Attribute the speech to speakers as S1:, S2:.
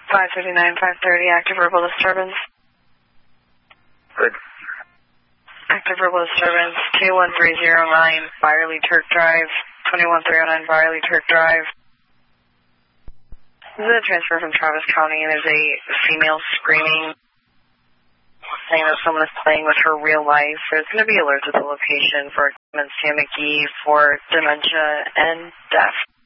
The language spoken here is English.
S1: 5:30, active verbal disturbance.
S2: Good.
S1: Active verbal disturbance, 21309 Byerly Turk Drive, 21309 Byerly Turk Drive. This is a transfer from Travis County, and there's a female screaming, saying that someone is playing with her real life. There's going to be alerts at the location for Clemens Sam McGee for dementia and death.